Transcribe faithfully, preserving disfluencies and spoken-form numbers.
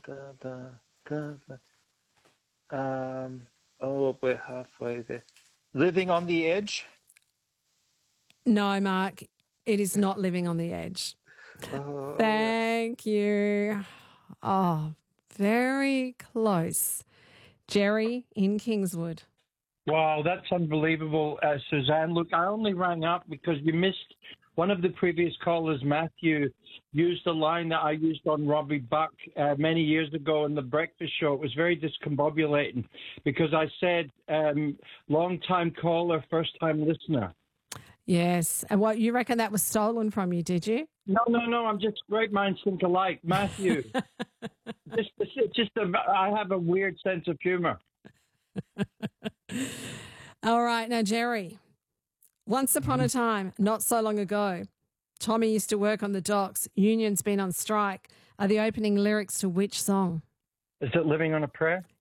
Da, da, da, da. Um, oh, we're halfway there. Living on the Edge. No, Mark, it is not Living on the Edge. Oh, Thank you. Oh, very close. Jerry in Kingswood. Wow, that's unbelievable, uh, Suzanne. Look, I only rang up because you missed one of the previous callers, Matthew, used a line that I used on Robbie Buck uh, many years ago in the breakfast show. It was very discombobulating because I said, um, long-time caller, first-time listener. Yes. And what, you reckon that was stolen from you, did you? No, no, no. I'm just great minds think alike. Matthew, just, just a, I have a weird sense of humor. All right. Now, Jerry, once upon a time, not so long ago, Tommy used to work on the docks. Union's been on strike. Are the opening lyrics to which song? Is it Living on a Prayer?